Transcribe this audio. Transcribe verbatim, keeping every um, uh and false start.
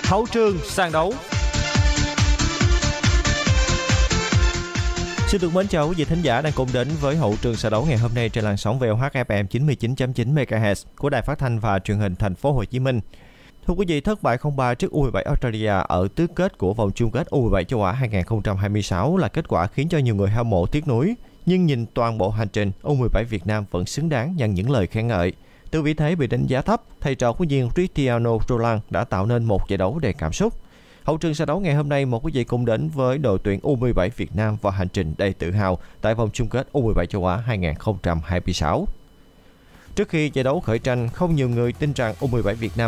Hậu trường sàn đấu. Xin được mến chào quý vị thính giả đang cùng đến với Hậu trường sàn đấu ngày hôm nay trên làn sóng vê o hát ép em chín mươi chín chấm chín mê ga héc của Đài Phát thanh và Truyền hình Thành phố Hồ Chí Minh. Thưa quý vị, thất bại không ba trước u mười bảy Australia ở tứ kết của vòng chung kết u mười bảy châu Á hai không hai sáu là kết quả khiến cho nhiều người hâm mộ tiếc nuối. Nhưng nhìn toàn bộ hành trình, u mười bảy Việt Nam vẫn xứng đáng nhận những lời khen ngợi. Từ vị thế bị đánh giá thấp, thầy trò huấn luyện viên Cristiano Roland đã tạo nên một giải đấu đầy cảm xúc. Hậu trường sàn đấu ngày hôm nay mời quý vị cùng đến với đội tuyển u mười bảy Việt Nam và hành trình đầy tự hào tại vòng chung kết u mười bảy châu Á hai không hai sáu. Trước khi giải đấu khởi tranh, không nhiều người tin rằng u mười bảy Việt Nam